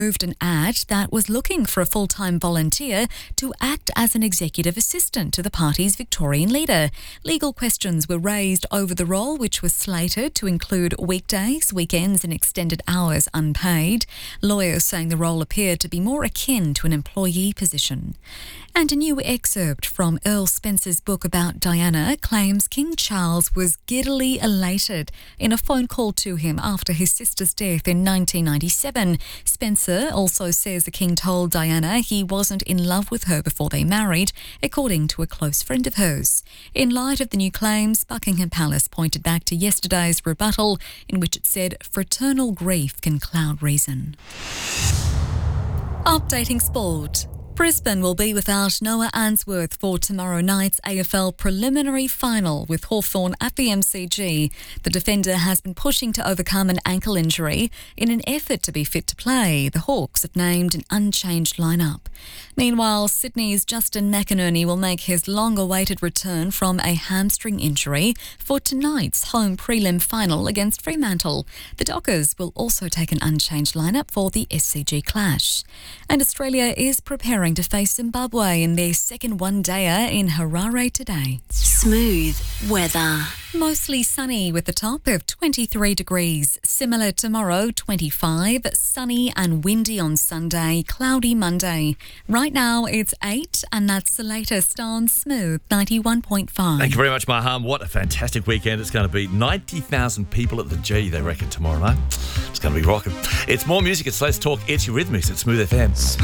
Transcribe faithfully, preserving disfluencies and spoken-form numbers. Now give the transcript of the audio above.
moved an ad that was looking for a full-time volunteer to act as an executive assistant to the party's Victorian leader. Legal questions were raised over the role, which was slated to include weekdays, weekends and extended hours unpaid. Lawyers saying the role appeared to be more akin to an employee position. And a new excerpt from Earl Spencer's book about Diana claims King Charles was giddily elated in a phone call to him after his sister's death in nineteen ninety-seven. Spencer also says the King told Diana he wasn't in love with her before they married, according to a close friend of hers. In light of the new claims, Buckingham Palace pointed back to yesterday's rebuttal in which it said fraternal grief can cloud reason. Updating sport. Brisbane will be without Noah Answorth for tomorrow night's A F L preliminary final with Hawthorn at the M C G. The defender has been pushing to overcome an ankle injury. In an effort to be fit to play, the Hawks have named an unchanged lineup. Meanwhile, Sydney's Justin McInerney will make his long-awaited return from a hamstring injury for tonight's home prelim final against Fremantle. The Dockers will also take an unchanged lineup for the S C G clash. And Australia is preparing to face Zimbabwe in their second one-dayer in Harare today. Smooth weather. Mostly sunny with a top of twenty-three degrees. Similar tomorrow, twenty-five. Sunny and windy on Sunday, cloudy Monday. Right now it's eight, and that's the latest on Smooth ninety-one point five. Thank you very much, Maham. What a fantastic weekend it's going to be. ninety thousand people at the G, they reckon, tomorrow night. It's going to be rocking. It's more music. It's Let's Talk It's Eurythmics at Smooth F M.